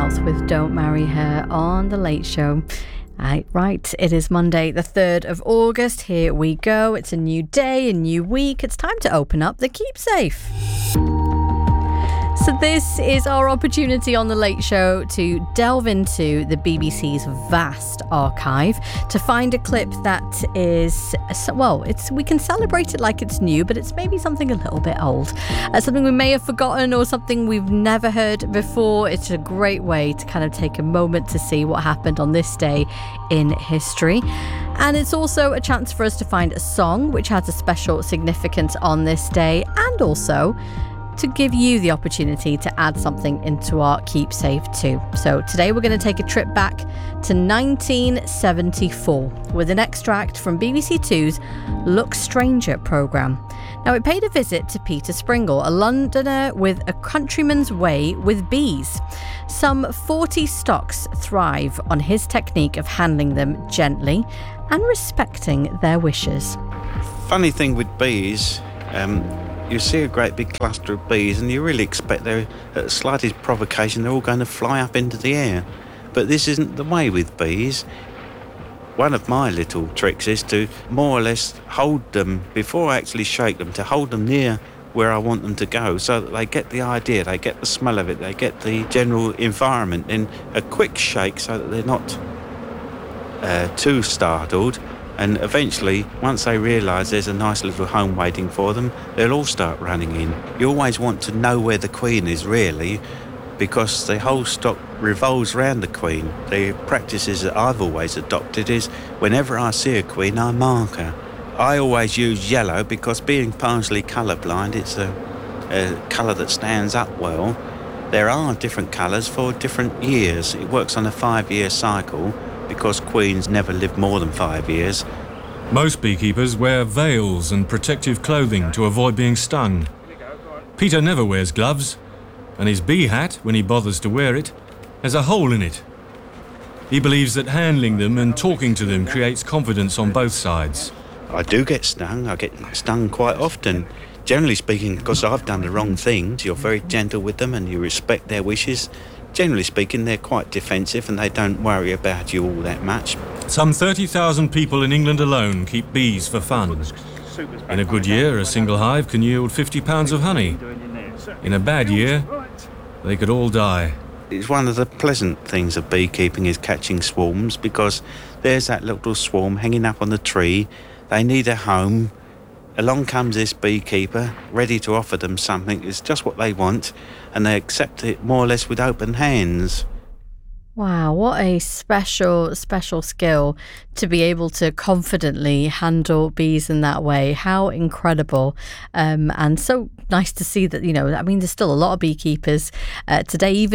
South with Don't Marry Her on The Late Show. Right, it is Monday the 3rd of August. Here we go. It's a new day, a new week. It's time to open up the Keepsafe. So this is our opportunity on The Late Show to delve into the BBC's vast archive to find a clip that is, we can celebrate it like it's new, but it's maybe something a little bit old. Something we may have forgotten or something we've never heard before. It's a great way to kind of take a moment to see what happened on this day in history. And it's also a chance for us to find a song which has a special significance on this day, and also to give you the opportunity to add something into our Keepsafe too. So today we're going to take a trip back to 1974 with an extract from BBC Two's Look Stranger programme. Now, it paid a visit to Peter Springle, a Londoner with a countryman's way with bees. Some 40 stocks thrive on his technique of handling them gently and respecting their wishes. Funny thing with bees, you see a great big cluster of bees and you really expect they're, at the slightest provocation, they're all going to fly up into the air. But this isn't the way with bees. One of my little tricks is to more or less hold them, before I actually shake them, to hold them near where I want them to go so that they get the idea, they get the smell of it, they get the general environment. Then a quick shake so that they're not too startled. And eventually, once they realise there's a nice little home waiting for them, they'll all start running in. You always want to know where the queen is, really, because the whole stock revolves around the queen. The practices that I've always adopted is whenever I see a queen, I mark her. I always use yellow because, being partially colourblind, it's a colour that stands up well. There are different colours for different years. It works on a 5-year cycle, because queens never live more than 5 years. Most beekeepers wear veils and protective clothing to avoid being stung. Peter never wears gloves, and his bee hat, when he bothers to wear it, has a hole in it. He believes that handling them and talking to them creates confidence on both sides. I do get stung. I get stung quite often. Generally speaking, because I've done the wrong things, you're very gentle with them and you respect their wishes. Generally speaking, they're quite defensive and they don't worry about you all that much. Some 30,000 people in England alone keep bees for fun. In a good year, a single hive can yield 50 pounds of honey. In a bad year, they could all die. It's one of the pleasant things of beekeeping is catching swarms, because there's that little swarm hanging up on the tree. They need a home. Along comes this beekeeper, ready to offer them something. It's just what they want, and they accept it more or less with open hands. Wow, what a special skill to be able to confidently handle bees in that way. How incredible. And so nice to see that, there's still a lot of beekeepers today, even